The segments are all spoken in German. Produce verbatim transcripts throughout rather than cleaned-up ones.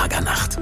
Lagernacht.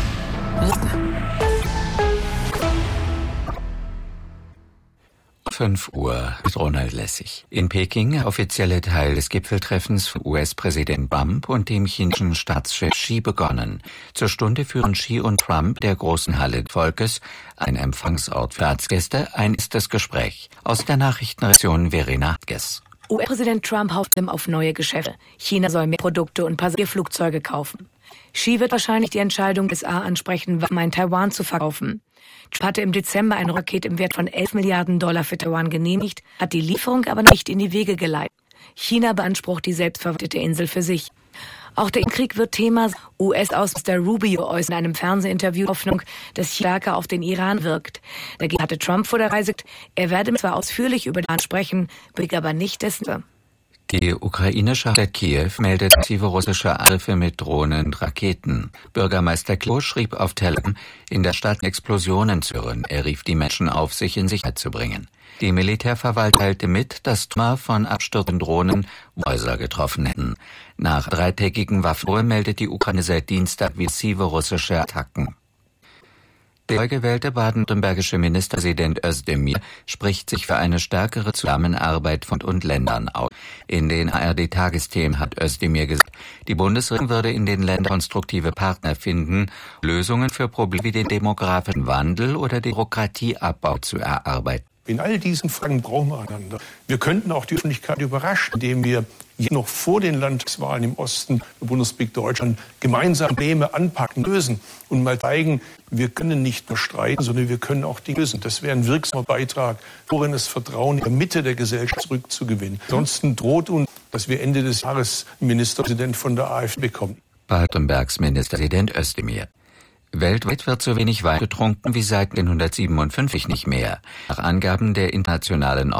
fünf Uhr mit Ronald Lessig. In Peking offizielle Teil des Gipfeltreffens von U S-Präsident Trump und dem chinesischen Staatschef Xi begonnen. Zur Stunde führen Xi und Trump der großen Halle des Volkes, ein Empfangsort für Staatsgäste, ein ist das Gespräch. Aus der Nachrichtenredaktion Verena Hartges. U S-Präsident Trump hofft auf neue Geschäfte. China soll mehr Produkte und Passagierflugzeuge kaufen. Xi wird wahrscheinlich die Entscheidung des A ansprechen, um Taiwan zu verkaufen. Trump hatte im Dezember eine Rakete im Wert von elf Milliarden Dollar für Taiwan genehmigt, hat die Lieferung aber noch nicht in die Wege geleitet. China beansprucht die selbstverwaltete Insel für sich. Auch der Krieg wird Thema. U S-Außenminister Rubio äußert in einem Fernsehinterview Hoffnung, dass China stärker auf den Iran wirkt. Dagegen hatte Trump vor der Reise gesagt, er werde zwar ausführlich über den Iran sprechen, aber nicht dessen. Die ukrainische Stadt Kiew meldet massive russische Angriffe mit Drohnen und Raketen. Bürgermeister Klo schrieb auf Telegram, in der Stadt Explosionen zu hören. Er rief die Menschen auf, sich in Sicherheit zu bringen. Die Militärverwaltung teilte mit, dass Trümmer von abstürzenden Drohnen Häuser getroffen hätten. Nach dreitägigen Waffenruhe meldet die Ukraine seit Dienstag massive russische Attacken. Der neu gewählte baden-württembergische Ministerpräsident Özdemir spricht sich für eine stärkere Zusammenarbeit von und Ländern aus. In den A R D-Tagesthemen hat Özdemir gesagt, die Bundesregierung würde in den Ländern konstruktive Partner finden, Lösungen für Probleme wie den demografischen Wandel oder den Bürokratieabbau zu erarbeiten. In all diesen Fragen brauchen wir einander. Wir könnten auch die Öffentlichkeit überraschen, indem wir je noch vor den Landtagswahlen im Osten der Bundesrepublik Deutschland gemeinsam Probleme anpacken, lösen und mal zeigen, wir können nicht nur streiten, sondern wir können auch die lösen. Das wäre ein wirksamer Beitrag, worin das Vertrauen in der Mitte der Gesellschaft zurückzugewinnen. Ansonsten droht uns, dass wir Ende des Jahres einen Ministerpräsident von der AfD bekommen. Baden-Württembergs Ministerpräsident Özdemir. Weltweit wird so wenig Wein getrunken wie seit neunzehnhundertsiebenundfünfzig nicht mehr. Nach Angaben der Internationalen